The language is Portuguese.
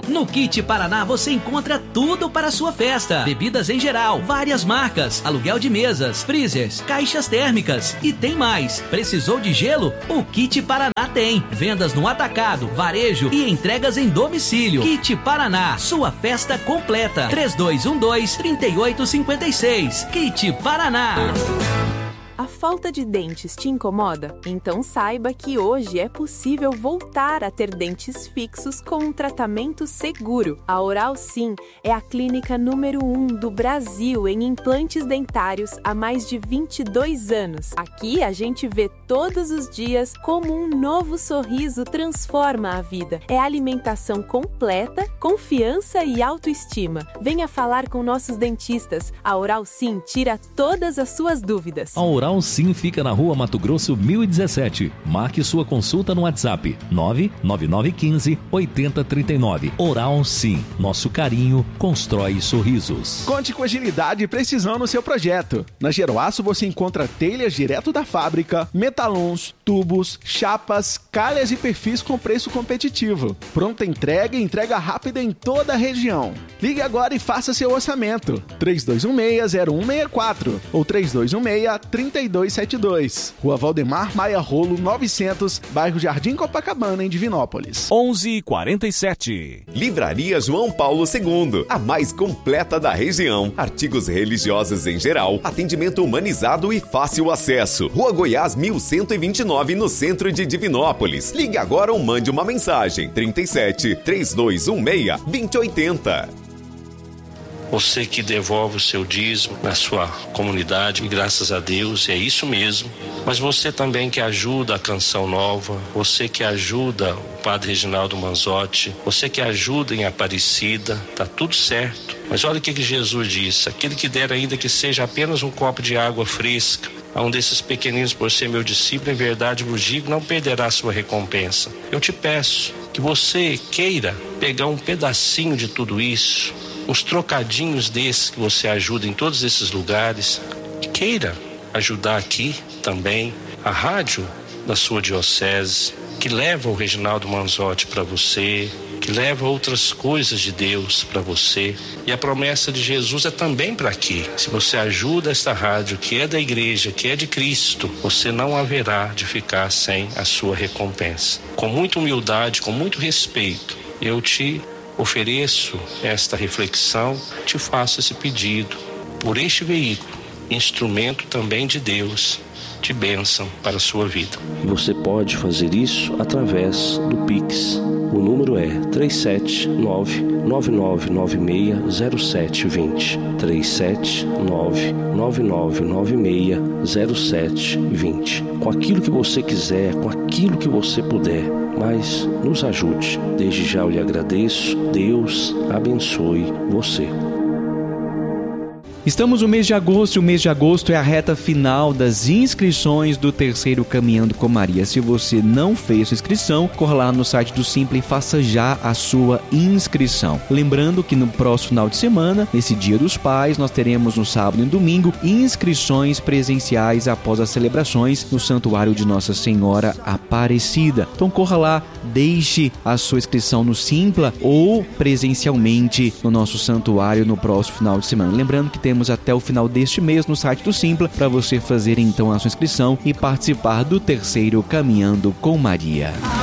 No Kit Paraná você encontra tudo para a sua festa. Bebidas em geral, várias marcas, aluguel de mesas, freezers, caixas térmicas e tem mais. Precisou de gelo? O Kit Paraná tem. Vendas no atacado, varejo e entregas em domicílio. Kit Paraná, sua festa completa. 3212-3856. Kit Paraná. A falta de dentes te incomoda? Então saiba que hoje é possível voltar a ter dentes fixos com um tratamento seguro. A Oral Sim é a clínica número 1 do Brasil em implantes dentários há mais de 22 anos. Aqui a gente vê todos os dias como um novo sorriso transforma a vida. É alimentação completa, confiança e autoestima. Venha falar com nossos dentistas. A Oral Sim tira todas as suas dúvidas. A Oral Sim fica na Rua Mato Grosso 1017. Marque sua consulta no WhatsApp 99915-8039. Oral Sim, nosso carinho constrói sorrisos. Conte com agilidade e precisão no seu projeto. Na Geroaço você encontra telhas direto da fábrica, metalons, tubos, chapas, calhas e perfis com preço competitivo. Pronta entrega e entrega rápida em toda a região. Ligue agora e faça seu orçamento. 3216-0164 ou 3216-3272. Rua Valdemar Maia Rolo 900, bairro Jardim Copacabana, em Divinópolis. 11h47. Livraria João Paulo II, a mais completa da região. Artigos religiosos em geral, atendimento humanizado e fácil acesso. Rua Goiás 1129, no centro de Divinópolis. Ligue agora ou mande uma mensagem. 37-3216-2080. Você que devolve o seu dízimo na sua comunidade, e graças a Deus, é isso mesmo. Mas você também que ajuda a Canção Nova, você que ajuda o Padre Reginaldo Manzotti, você que ajuda em Aparecida, tá tudo certo. Mas olha o que Jesus disse: aquele que der ainda que seja apenas um copo de água fresca a um desses pequeninos por ser meu discípulo, em verdade vos digo, não perderá a sua recompensa. Eu te peço que você queira pegar um pedacinho de tudo isso, uns trocadinhos desses que você ajuda em todos esses lugares, queira ajudar aqui também a rádio da sua diocese, que leva o Reginaldo Manzotti para você, que leva outras coisas de Deus para você. E a promessa de Jesus é também para aqui. Se você ajuda esta rádio, que é da igreja, que é de Cristo, você não haverá de ficar sem a sua recompensa. Com muita humildade, com muito respeito, eu te ofereço esta reflexão, te faço esse pedido por este veículo, instrumento também de Deus, de bênção para a sua vida. Você pode fazer isso através do Pix. O número é 379-9996-0720. 379-9996-0720. Com aquilo que você quiser, com aquilo que você puder, mas nos ajude. Desde já eu lhe agradeço. Deus abençoe você. Estamos no mês de agosto e o mês de agosto é a reta final das inscrições do terceiro Caminhando com Maria. Se você não fez sua inscrição, corra lá no site do Simpla e faça já a sua inscrição. Lembrando que no próximo final de semana, nesse Dia dos Pais, nós teremos no sábado e no domingo inscrições presenciais após as celebrações no Santuário de Nossa Senhora Aparecida. Então corra lá, deixe a sua inscrição no Simpla ou presencialmente no nosso santuário no próximo final de semana. Lembrando que temos até o final deste mês no site do Simpla para você fazer então a sua inscrição e participar do terceiro Caminhando com Maria.